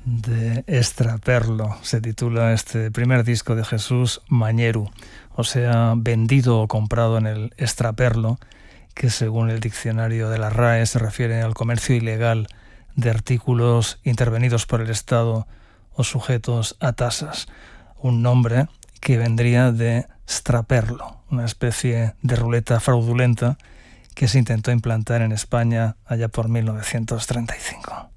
de extraperlo se titula este primer disco de Jesús Mañeru, o sea, vendido o comprado en el extraperlo, que según el diccionario de la RAE se refiere al comercio ilegal de artículos intervenidos por el Estado o sujetos a tasas, un nombre que vendría de straperlo, una especie de ruleta fraudulenta que se intentó implantar en España allá por 1935.